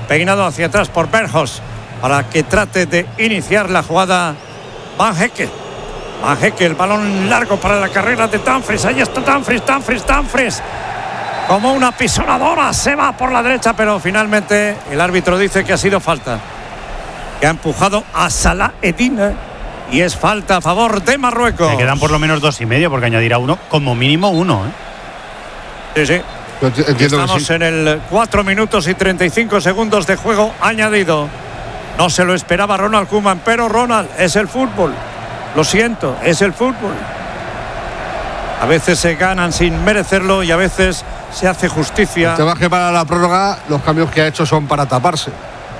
peinado hacia atrás por Weghorst para que trate de iniciar la jugada Van Hecke. Van Hecke, el balón largo para la carrera de Dumfries. Ahí está Dumfries. Como una pisonadora se va por la derecha, pero finalmente el árbitro dice que ha sido falta. Que ha empujado a Salah Eddin y es falta a favor de Marruecos. Le quedan por lo menos 2,5 porque añadirá uno, como mínimo uno. Sí. Estamos en el 4 minutos y 35 segundos de juego añadido. No se lo esperaba Ronald Koeman, pero Ronald, es el fútbol. Lo siento, es el fútbol. A veces se ganan sin merecerlo y a veces se hace justicia. El tema es que para la prórroga los cambios que ha hecho son para taparse.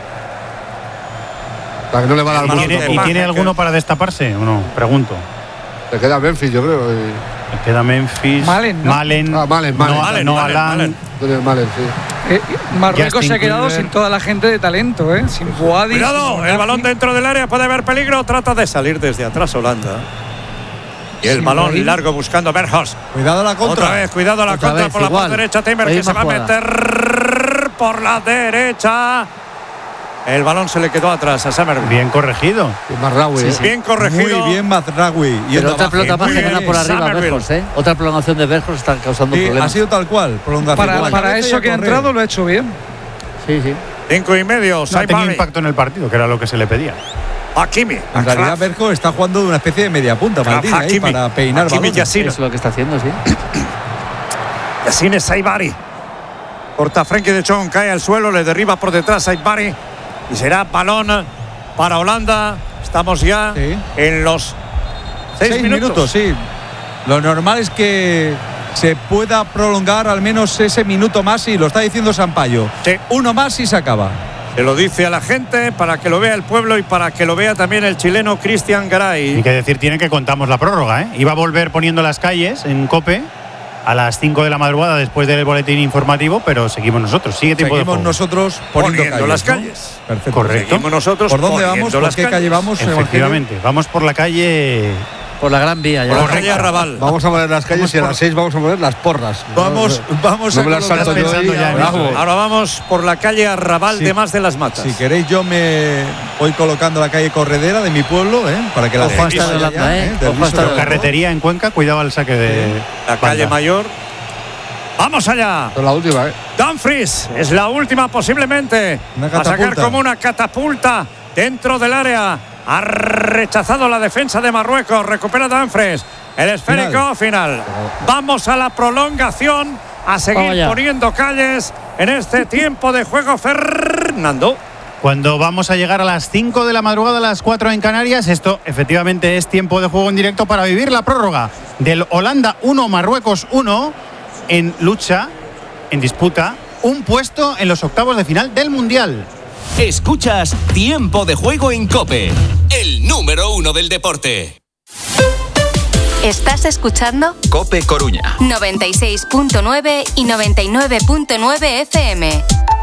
Para que no le va a dar ¿Y tiene alguno para destaparse o no? Pregunto. Le queda Memphis, yo creo. Le queda Memphis. Malen, ¿no? Malen. Malen, sí. Marruecos Justin se ha quedado Kluivert. sin toda la gente de talento, sin Bouhaddi. Cuidado, el balón dentro del área, puede haber peligro. Trata de salir desde atrás Holanda. Y el balón largo buscando Weghorst. Cuidado la contra. Otra vez, cuidado la contra por la parte derecha. Timber que se va a meter por la derecha. El balón se le quedó atrás a Summerville. Bien corregido. Mazraoui, Bien corregido. Muy bien Mazraoui. Pero otra pelota más que gana por arriba Summerville. Weghorst, Otra prolongación de Weghorst está causando problemas. Ha sido tal cual. Prolongación. Para eso que ha entrado lo ha hecho bien. Sí. 5,5. No ha tenido impacto en el partido, que era lo que se le pedía. Hakimi. En realidad Weghorst está jugando de una especie de media punta, Maldini, ahí para peinar Hakimi balones. Yassine. Es lo que está haciendo, sí. Yassine Saibari. Corta Frenkie de Jong, cae al suelo, le derriba por detrás Saibari. Y será balón para Holanda. Estamos ya en los 6 minutos. Sí. Lo normal es que se pueda prolongar al menos ese minuto más, y lo está diciendo Sampaio. Sí. Uno más y se acaba. Se lo dice a la gente para que lo vea el pueblo y para que lo vea también el chileno Cristian Garay. Hay que decir, tiene que contamos la prórroga, Iba a volver poniendo las calles en COPE a las 5 de la madrugada después del boletín informativo, pero seguimos nosotros. Sigue tiempo de Seguimos juego. nosotros poniendo las calles, calles. ¿no? Perfecto. Correcto. Seguimos nosotros ¿Por dónde poniendo vamos? ¿Por las qué calles. calle vamos? Efectivamente, vamos por la calle. Por la Gran Vía. Por la calle Arrabal. Vamos a poner las calles y a las 6 vamos a poner las porras. Vamos No me las salto yo pensando ahí, ya en bravo. eso, Ahora vamos por la calle Arrabal Sí. de Más de las Matas. Si queréis, yo me voy colocando la calle Corredera de mi pueblo, para que la Ojo gente hasta de vaya Holanda, allá, Ojo del hasta Viso. de Carretería en Cuenca, cuidado al saque de La calle banda. Mayor. ¡Vamos allá! Es la última, Dumfries es la última posiblemente. Una Va a sacar catapulta. como una catapulta dentro del área. Ha rechazado la defensa de Marruecos. Recupera Dumfries. El esférico final. Vamos a la prolongación. A seguir Vamos allá. poniendo calles en este tiempo de juego, Fernando. Cuando vamos a llegar a las 5 de la madrugada, a las 4 en Canarias, esto efectivamente es tiempo de juego en directo para vivir la prórroga del Holanda 1, Marruecos 1, en lucha, en disputa, un puesto en los octavos de final del Mundial. Escuchas Tiempo de Juego en COPE, el número 1 del deporte. ¿Estás escuchando? COPE Coruña. 96.9 y 99.9 FM.